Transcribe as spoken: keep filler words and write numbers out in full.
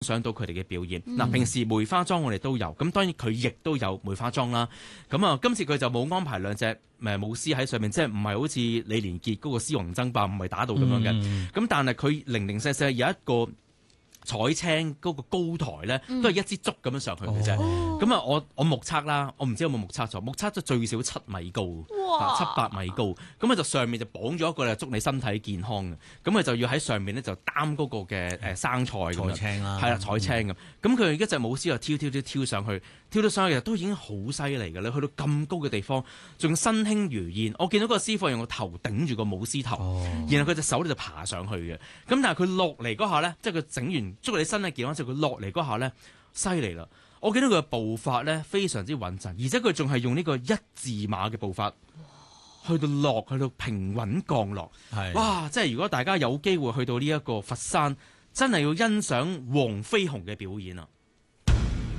賞到佢哋嘅表現。嗱、嗯，平時梅花樁我哋都有，咁當然佢亦都有梅花樁啦。咁啊，今次佢就冇安排兩隻誒舞獅喺上面，即係唔係好似李連杰嗰個獅王爭霸，唔係打到咁樣嘅。咁、嗯、但係佢零零舍舍有一個彩青嗰個高台咧，都係一支竹咁樣上去嘅啫。咁、嗯、啊，我我目測啦，我唔知有冇目測錯，目測咗最少七米高。七八米高，咁佢就上面就綁咗一個咧，祝你身體健康嘅，咁佢就要喺上面咧就擔嗰個嘅誒生菜咁樣，彩青啦，係啦，彩青咁，咁佢一隻舞獅就跳跳跳跳上去，跳到上去其實都已經好犀利嘅，你去到咁高嘅地方，仲身輕如燕，我見到個師傅用個頭頂住個舞獅頭，哦、然後佢隻手咧就爬上去嘅，咁但係佢落嚟嗰下咧，即係佢整完祝你身體健康之後，佢落嚟嗰下咧，犀利啦！我見到佢嘅步伐咧非常之穩陣，而且佢仲係用呢個一字馬嘅步伐。去到落，去到平穩降落，哇！即係如果大家有機會去到呢一個佛山，真係要欣賞黃飛鴻嘅表演啊！